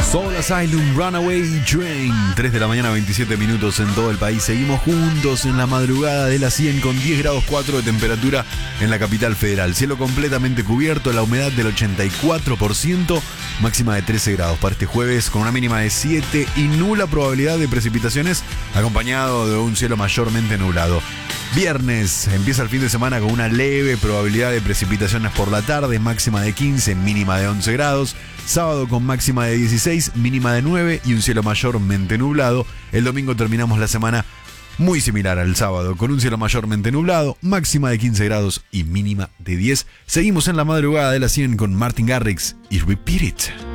Soul Asylum, Runaway Train. 3 de la mañana, 27 minutos en todo el país. Seguimos juntos en la madrugada de la 100 con 10 grados 4 de temperatura en la capital federal. Cielo completamente cubierto, la humedad del 84%, máxima de 13 grados para este jueves con una mínima de 7 y nula probabilidad de precipitaciones, acompañado de un cielo mayormente nublado. Viernes empieza el fin de semana con una leve probabilidad de precipitaciones por la tarde, máxima de 15, mínima de 11 grados. Sábado con máxima de 16, mínima de 9 y un cielo mayormente nublado. El domingo terminamos la semana muy similar al sábado, con un cielo mayormente nublado, máxima de 15 grados y mínima de 10. Seguimos en la madrugada de la 100 con Martin Garrix y Repeat It.